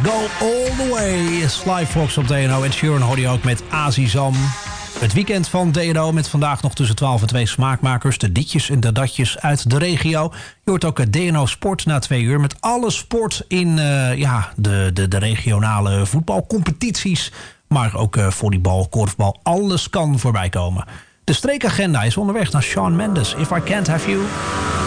Go All The Way. Sly Fox op DNO. En Sheeran hoorde je ook met Azizam. Het weekend van DNO met vandaag nog tussen 12 en 2 smaakmakers. De ditjes en de datjes uit de regio. Je hoort ook DNO Sport na 2 uur. Met alle sport in de regionale voetbalcompetities. Maar ook volleybal, korfbal. Alles kan voorbij komen. De streekagenda is onderweg naar Shawn Mendes. If I Can't Have You.